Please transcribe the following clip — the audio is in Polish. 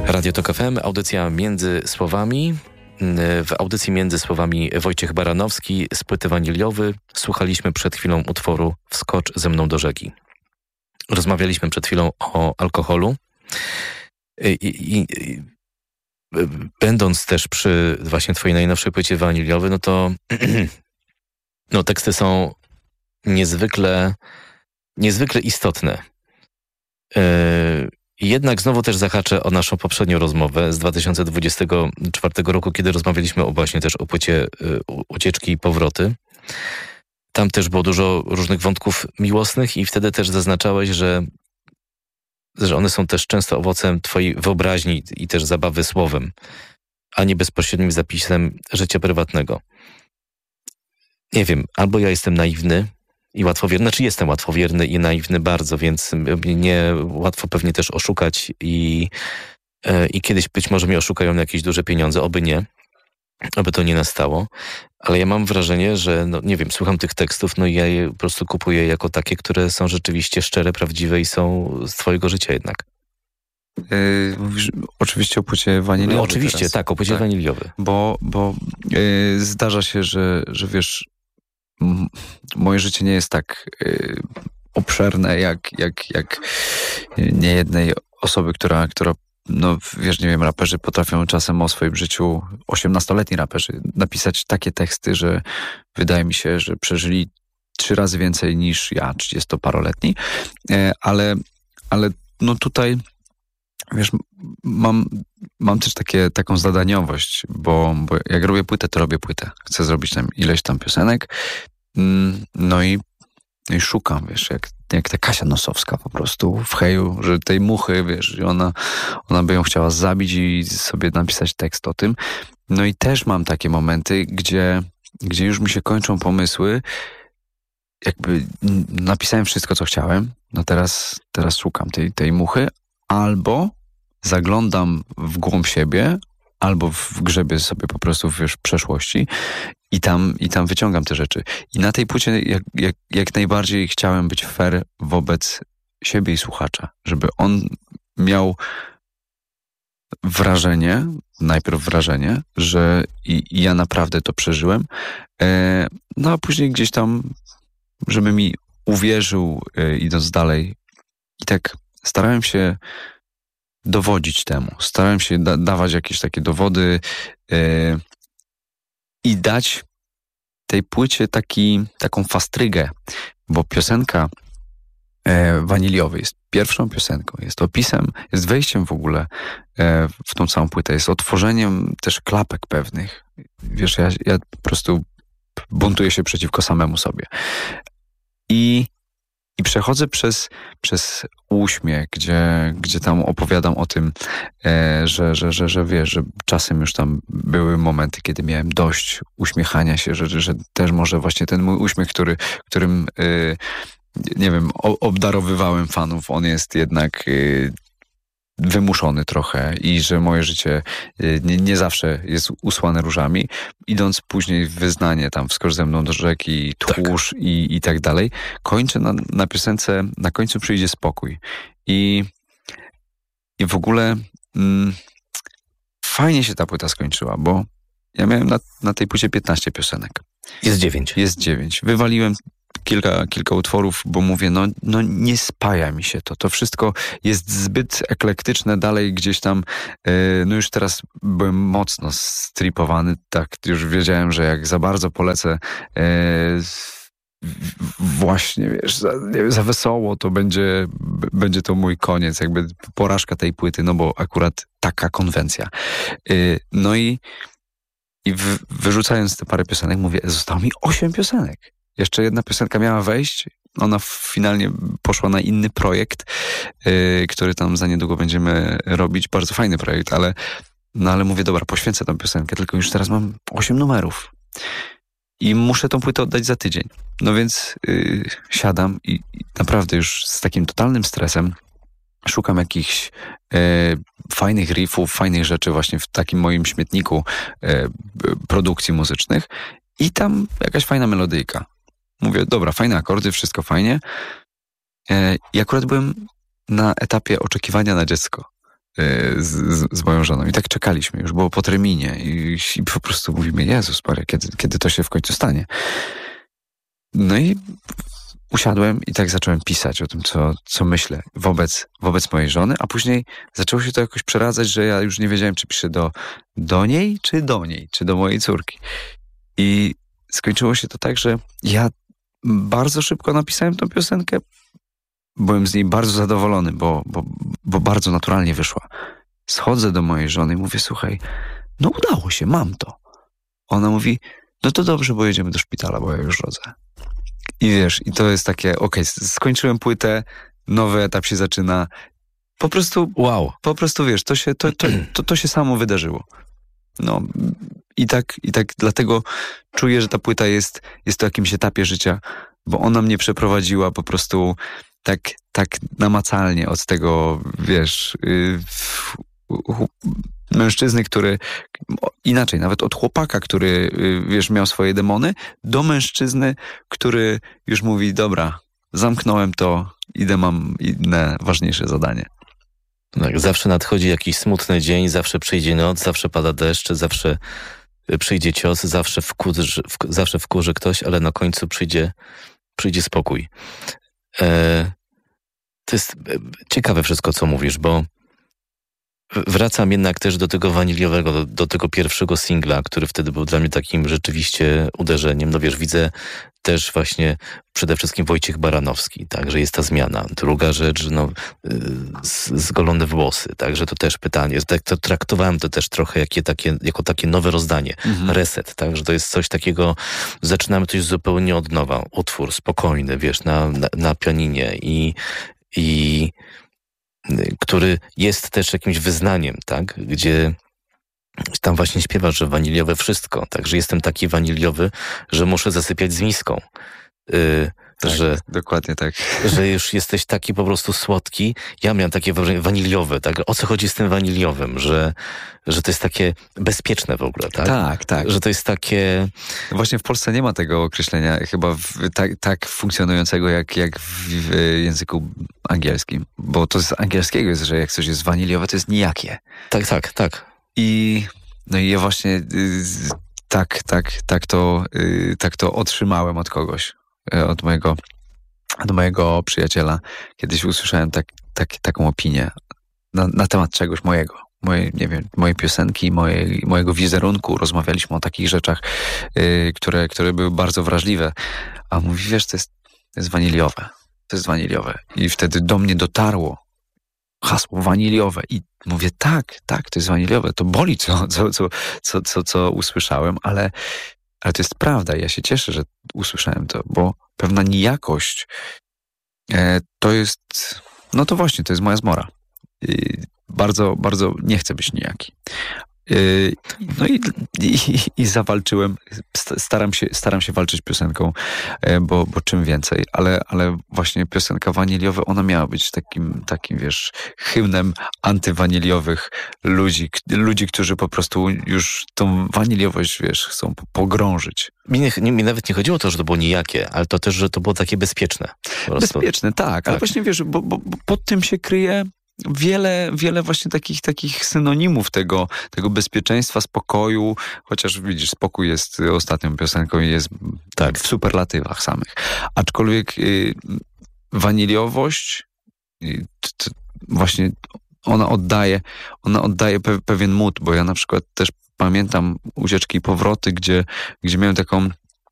Radio Tok FM, audycja Między Słowami. W audycji Między Słowami Wojciech Baranowski z płyty Waniliowy. Słuchaliśmy przed chwilą utworu Wskocz ze mną do rzeki. Rozmawialiśmy przed chwilą o alkoholu. Będąc też przy właśnie twojej najnowszej płycie Waniliowy, no to no, teksty są niezwykle istotne. Jednak znowu też zahaczę o naszą poprzednią rozmowę z 2024 roku, kiedy rozmawialiśmy właśnie też o płycie Ucieczki i Powroty. Tam też było dużo różnych wątków miłosnych i wtedy też zaznaczałeś, że one są też często owocem twojej wyobraźni i też zabawy słowem, a nie bezpośrednim zapisem życia prywatnego. Nie wiem, albo ja jestem naiwny i łatwowierny, znaczy jestem łatwowierny i naiwny bardzo, więc mnie łatwo pewnie też oszukać i kiedyś być może mnie oszukają na jakieś duże pieniądze, oby nie, oby to nie nastało, ale ja mam wrażenie, że no nie wiem, słucham tych tekstów, no i ja je po prostu kupuję jako takie, które są rzeczywiście szczere, prawdziwe i są z twojego życia jednak. Mówisz oczywiście o płycie Waniliowej. No, oczywiście, teraz. tak, o płycie Waniliowej. Bo zdarza się, że wiesz, moje życie nie jest tak obszerne jak niejednej osoby, która no wiesz, nie wiem, raperzy potrafią czasem o swoim życiu, 18-letni raperzy, napisać takie teksty, że wydaje mi się, że przeżyli 3 razy więcej niż ja, 30-paroletni. Ale no tutaj wiesz, mam też taką zadaniowość, bo jak robię płytę, to robię płytę. Chcę zrobić tam ileś tam piosenek, no i szukam, wiesz, jak ta Kasia Nosowska po prostu w Heju, że tej muchy, wiesz, ona by ją chciała zabić i sobie napisać tekst o tym. No i też mam takie momenty, gdzie już mi się kończą pomysły, jakby napisałem wszystko, co chciałem, no teraz szukam tej muchy, albo zaglądam w głąb siebie, albo grzebię sobie po prostu, wiesz, w przeszłości i tam wyciągam te rzeczy. I na tej płycie jak najbardziej chciałem być fair wobec siebie i słuchacza, żeby on miał najpierw wrażenie, że i ja naprawdę to przeżyłem, no a później gdzieś tam, żeby mi uwierzył, idąc dalej. I tak starałem się dowodzić temu. Starałem się dawać jakieś takie dowody i dać tej płycie taką fastrygę, bo piosenka Waniliowy jest pierwszą piosenką, jest opisem, jest wejściem w ogóle w tą całą płytę, jest otworzeniem też klapek pewnych. Wiesz, ja po prostu buntuję się przeciwko samemu sobie. I przechodzę przez uśmiech, gdzie tam opowiadam o tym, że wiesz, że czasem już tam były momenty, kiedy miałem dość uśmiechania się, że też może właśnie ten mój uśmiech, którym nie wiem, obdarowywałem fanów, on jest jednak wymuszony trochę i że moje życie nie zawsze jest usłane różami. Idąc później w wyznanie, tam Wskocz ze mną do rzeki, Tchórz i tak dalej, kończę na piosence Na końcu przyjdzie spokój. I w ogóle fajnie się ta płyta skończyła, bo ja miałem na tej płycie 15 piosenek. Jest 9. Jest 9. Wywaliłem kilka utworów, bo mówię, no nie spaja mi się to. To wszystko jest zbyt eklektyczne dalej gdzieś tam. No już teraz byłem mocno stripowany, tak już wiedziałem, że jak za bardzo polecę właśnie, wiesz, za wesoło, to będzie to mój koniec, jakby porażka tej płyty, no bo akurat taka konwencja. No i wyrzucając te parę piosenek, mówię, zostało mi 8 piosenek. Jeszcze jedna piosenka miała wejść, ona finalnie poszła na inny projekt, który tam za niedługo będziemy robić. Bardzo fajny projekt, ale mówię, dobra, poświęcę tą piosenkę, tylko już teraz mam 8 numerów i muszę tą płytę oddać za tydzień. No więc siadam i naprawdę już z takim totalnym stresem szukam jakichś fajnych riffów, fajnych rzeczy właśnie w takim moim śmietniku produkcji muzycznych i tam jakaś fajna melodyjka. Mówię, dobra, fajne akordy, wszystko fajnie. I akurat byłem na etapie oczekiwania na dziecko. z moją żoną. I tak czekaliśmy, już było po terminie i po prostu mówimy, Jezus Maria, kiedy to się w końcu stanie? No i usiadłem i tak zacząłem pisać o tym, co myślę wobec mojej żony, a później zaczęło się to jakoś przeradzać, że ja już nie wiedziałem, czy piszę do niej, czy do mojej córki. I skończyło się to tak, że ja bardzo szybko napisałem tą piosenkę. Byłem z niej bardzo zadowolony, bo bardzo naturalnie wyszła. Schodzę do mojej żony i mówię, słuchaj, no udało się, mam to. Ona mówi, no to dobrze, bo jedziemy do szpitala, bo ja już rodzę. I wiesz, i to jest takie, okej, skończyłem płytę, nowy etap się zaczyna. Po prostu, wow. Po prostu wiesz, to się samo wydarzyło. No i tak dlatego czuję, że ta płyta jest to jakimś etapie życia, bo ona mnie przeprowadziła po prostu tak namacalnie od tego, wiesz, mężczyzny, który inaczej, nawet od chłopaka, który, wiesz, miał swoje demony, do mężczyzny, który już mówi, dobra, zamknąłem to, mam inne, ważniejsze zadanie. Tak, zawsze nadchodzi jakiś smutny dzień, zawsze przyjdzie noc, zawsze pada deszcz, zawsze przyjdzie cios, zawsze wkurzy ktoś, ale na końcu przyjdzie spokój. To jest ciekawe wszystko, co mówisz, bo wracam jednak też do tego waniliowego, do tego pierwszego singla, który wtedy był dla mnie takim rzeczywiście uderzeniem. No wiesz, widzę też właśnie przede wszystkim Wojciech Baranowski, tak, że jest ta zmiana. Druga rzecz, no, zgolone włosy, tak, że to też pytanie. Tak, to traktowałem to też trochę jako takie nowe rozdanie. Reset, tak, że to jest coś takiego, zaczynamy coś zupełnie od nowa. Utwór spokojny, wiesz, na pianinie i który jest też jakimś wyznaniem, tak? Gdzie tam właśnie śpiewasz, że waniliowe wszystko, tak? Że jestem taki waniliowy, że muszę zasypiać z miską. Tak, dokładnie tak. Że już jesteś taki po prostu słodki. Ja miałem takie wrażenie waniliowe, tak? O co chodzi z tym waniliowym? Że to jest takie bezpieczne w ogóle, tak? Tak. Że to jest takie... Właśnie w Polsce nie ma tego określenia chyba tak funkcjonującego jak w języku angielskim. Bo to z angielskiego jest, że jak coś jest waniliowe, to jest nijakie. Tak. I ja właśnie tak to otrzymałem od kogoś. Od mojego przyjaciela. Kiedyś usłyszałem taką opinię na temat czegoś mojego. Mojej piosenki, mojego wizerunku. Rozmawialiśmy o takich rzeczach, które były bardzo wrażliwe. A mówi, wiesz, to jest waniliowe. To jest waniliowe. I wtedy do mnie dotarło hasło waniliowe. I mówię, tak, to jest waniliowe. To boli, co usłyszałem, ale to jest prawda. Ja się cieszę, że usłyszałem to, bo pewna nijakość to jest, no to właśnie, to jest moja zmora. Bardzo, bardzo nie chcę być nijaki. No i zawalczyłem. Staram się walczyć piosenką, bo czym więcej, ale właśnie piosenka waniliowa, ona miała być takim, wiesz, hymnem antywaniliowych ludzi, którzy po prostu już tą waniliowość, wiesz, chcą pogrążyć. Mi nawet nie chodziło o to, że to było nijakie, ale to też, że to było takie bezpieczne. Bezpieczne, tak. Ale właśnie, wiesz, bo pod tym się kryje wiele właśnie takich synonimów tego bezpieczeństwa, spokoju, chociaż widzisz, spokój jest ostatnią piosenką i jest w superlatywach samych. Aczkolwiek waniliowość właśnie ona oddaje pewien mód, bo ja na przykład też pamiętam Ucieczki i powroty, gdzie miałem taką